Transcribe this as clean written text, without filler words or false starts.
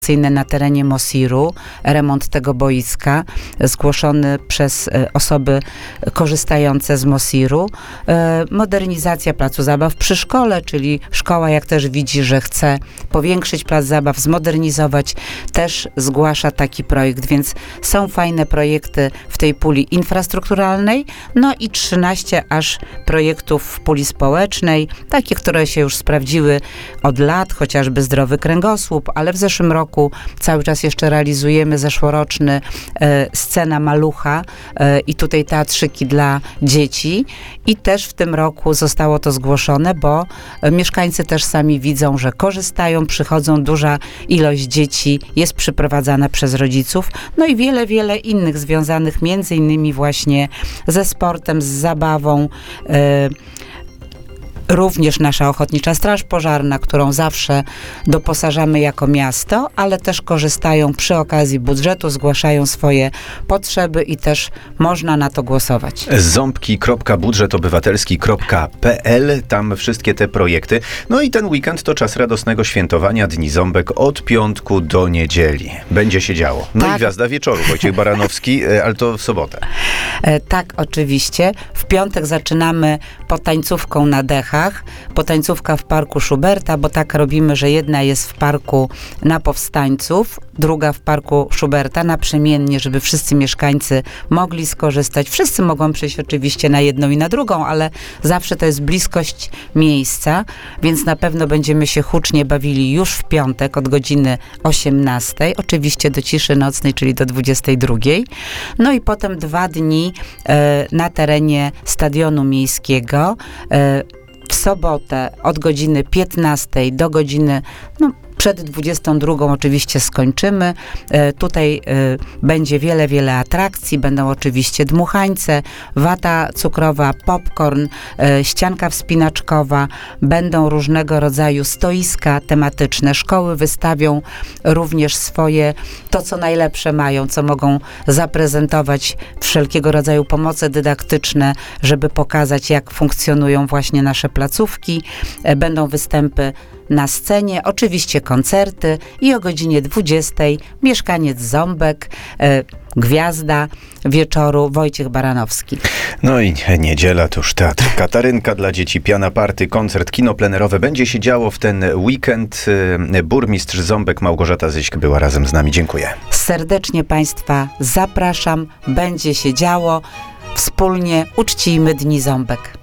na terenie Mosiru, remont tego boiska zgłoszony przez osoby korzystające z Mosiru. Modernizacja placu zabaw przy szkole, czyli szkoła jak też widzi, że chce powiększyć plac zabaw, zmodernizować, też zgłasza taki projekt, więc są fajne projekty w tej puli infrastrukturalnej, no i 13 aż projektów w puli społecznej, takie, które się już sprawdziły od lat, chociażby Zdrowy Kręgosłup, ale w zeszłym roku cały czas jeszcze realizujemy zeszłoroczny Scena Malucha i tutaj teatrzyki dla dzieci i też w tym roku zostało to zgłoszone, bo mieszkańcy też sami widzą, że korzystają, przychodzą, duża ilość dzieci jest przyprowadzana przez rodziców, no i wiele, wiele innych związanych między innymi właśnie ze sportem, z zabawą. Również nasza Ochotnicza Straż Pożarna, którą zawsze doposażamy jako miasto, ale też korzystają przy okazji budżetu, zgłaszają swoje potrzeby i też można na to głosować. ząbki.budżetobywatelski.pl, tam wszystkie te projekty. No i ten weekend to czas radosnego świętowania Dni Ząbek od piątku do niedzieli. Będzie się działo. No tak. I gwiazda wieczoru, Wojciech Baranowski, ale to w sobotę. Tak, oczywiście. W piątek zaczynamy potańcówką na dechach. Potańcówka w Parku Schuberta, bo tak robimy, że jedna jest w Parku na Powstańców, druga w Parku Schuberta naprzemiennie, żeby wszyscy mieszkańcy mogli skorzystać. Wszyscy mogą przyjść oczywiście na jedną i na drugą, ale zawsze to jest bliskość miejsca, więc na pewno będziemy się hucznie bawili już w piątek od godziny 18, oczywiście do ciszy nocnej, czyli do 22. No i potem 2 dni na terenie Stadionu Miejskiego. W sobotę od godziny 15 do godziny, przed 22 oczywiście skończymy. Tutaj będzie wiele, wiele atrakcji. Będą oczywiście dmuchańce, wata cukrowa, popcorn, ścianka wspinaczkowa. Będą różnego rodzaju stoiska tematyczne. Szkoły wystawią również swoje, to co najlepsze mają, co mogą zaprezentować, wszelkiego rodzaju pomoce dydaktyczne, żeby pokazać, jak funkcjonują właśnie nasze placówki. Będą występy na scenie, oczywiście koncerty i o godzinie 20 mieszkaniec Ząbek, gwiazda wieczoru Wojciech Baranowski. No i niedziela to już teatr Katarynka dla dzieci, piana party, koncert, kino plenerowe. Będzie się działo w ten weekend. Burmistrz Ząbek Małgorzata Zyśk była razem z nami. Dziękuję. Serdecznie Państwa zapraszam. Będzie się działo. Wspólnie uczcijmy Dni Ząbek.